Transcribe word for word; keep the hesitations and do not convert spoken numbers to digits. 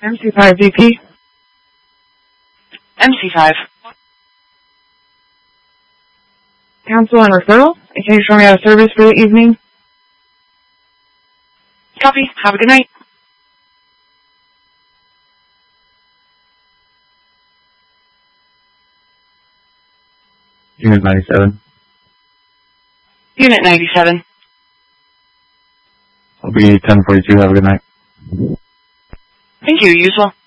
M C five V P. M C five. Council on referral. Can you show me out of service for the evening? Copy. Have a good night. Unit ninety-seven. Unit ninety-seven. I'll be ten forty-two. Have a good night. Thank you. You as well.